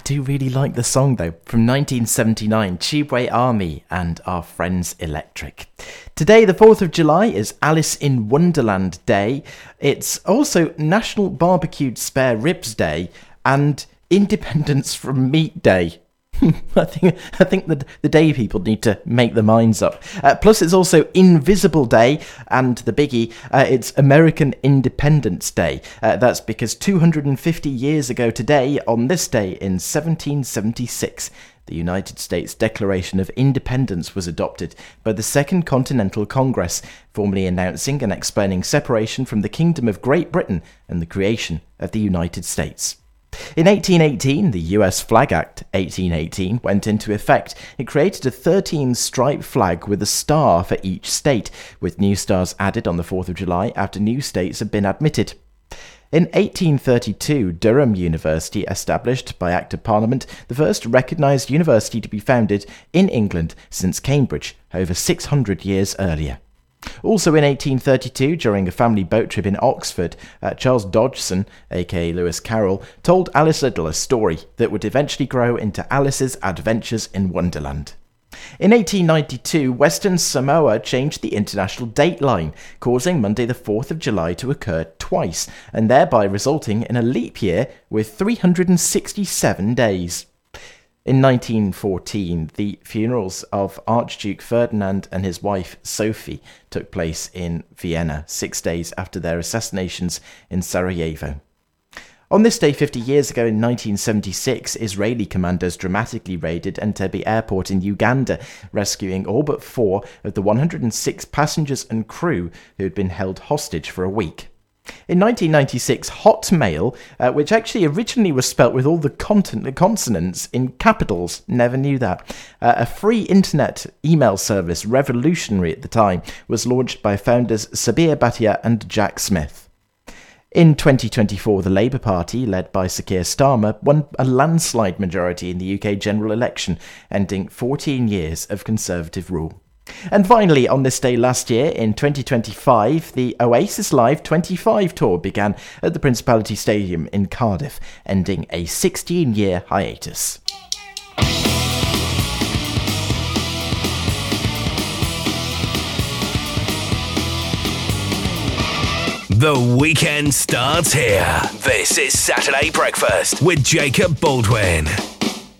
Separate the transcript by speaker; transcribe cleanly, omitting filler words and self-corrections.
Speaker 1: do really like the song, though, from 1979, Tubeway Army and Our Friends Electric. Today, the 4th of July, is Alice in Wonderland Day. It's also National Barbecued Spare Ribs Day and Independence from Meat Day. I think the day people need to make their minds up. Plus, it's also Invisible Day, and the biggie, it's American Independence Day. That's because 250 years ago today, on this day in 1776, the United States Declaration of Independence was adopted by the Second Continental Congress, formally announcing and explaining separation from the Kingdom of Great Britain and the creation of the United States. In 1818, the US Flag Act 1818 went into effect. It created a 13-stripe flag with a star for each state, with new stars added on the 4th of July after new states had been admitted. In 1832, Durham University established by Act of Parliament, the first recognised university to be founded in England since Cambridge, over 600 years earlier. Also in 1832, during a family boat trip in Oxford, Charles Dodgson, aka Lewis Carroll, told Alice Liddell a story that would eventually grow into Alice's Adventures in Wonderland. In 1892, Western Samoa changed the international dateline, causing Monday the 4th of July to occur twice, and thereby resulting in a leap year with 367 days. In 1914, the funerals of Archduke Ferdinand and his wife Sophie took place in Vienna, 6 days after their assassinations in Sarajevo. On this day 50 years ago in 1976, Israeli commandos dramatically raided Entebbe Airport in Uganda, rescuing all but 4 of the 106 passengers and crew who had been held hostage for a week. In 1996, Hotmail, which actually originally was spelt with all the consonants in capitals, never knew that, a free internet email service, revolutionary at the time, was launched by founders Sabir Bhatia and Jack Smith. In 2024, the Labour Party, led by Sir Keir Starmer, won a landslide majority in the UK general election, ending 14 years of Conservative rule. And finally, on this day last year, in 2025, the Oasis Live 25 tour began at the Principality Stadium in Cardiff, ending a 16-year hiatus.
Speaker 2: The weekend starts here. This is Saturday Breakfast with Jacob Baldwin.